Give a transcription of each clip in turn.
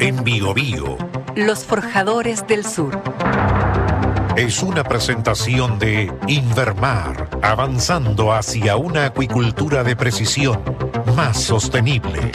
en Biobío. Los Forjadores del Sur. Es una presentación de Invermar, avanzando hacia una acuicultura de precisión más sostenible.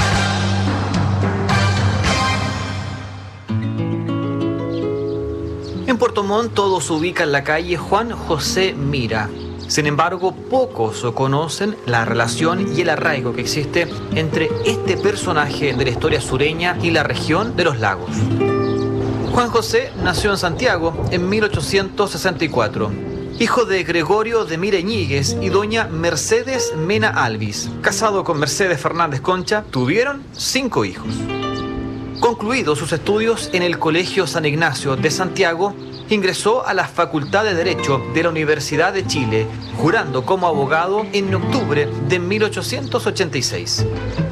En Puerto Montt todo se ubica en la calle Juan José Mira. Sin embargo, pocos conocen la relación y el arraigo que existe entre este personaje de la historia sureña y la región de los lagos. Juan José nació en Santiago en 1864, hijo de Gregorio de Mira Iñiguez y doña Mercedes Mena Alvis. Casado con Mercedes Fernández Concha, tuvieron 5 hijos. Concluidos sus estudios en el Colegio San Ignacio de Santiago, ingresó a la Facultad de Derecho de la Universidad de Chile, jurando como abogado en octubre de 1886.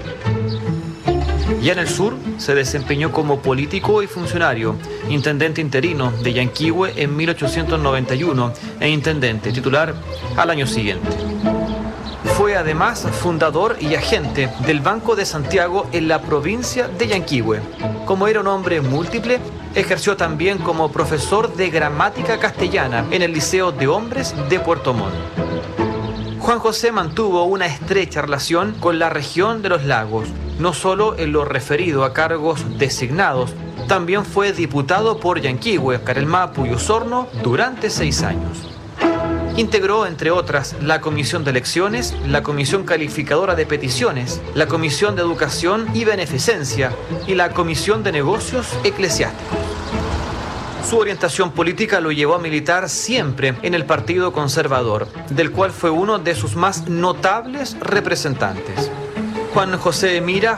Ya en el sur se desempeñó como político y funcionario, intendente interino de Yanquihue en 1891 e intendente titular al año siguiente. Fue además fundador y agente del Banco de Santiago en la provincia de Yanquihue. Como era un hombre múltiple, ejerció también como profesor de gramática castellana en el Liceo de Hombres de Puerto Montt. Juan José mantuvo una estrecha relación con la región de los lagos, no solo en lo referido a cargos designados, también fue diputado por Yanquihue, Carelmapu y Osorno durante 6 años. Integró, entre otras, la Comisión de Elecciones, la Comisión Calificadora de Peticiones, la Comisión de Educación y Beneficencia y la Comisión de Negocios Eclesiásticos. Su orientación política lo llevó a militar siempre en el Partido Conservador, del cual fue uno de sus más notables representantes. Juan José Mira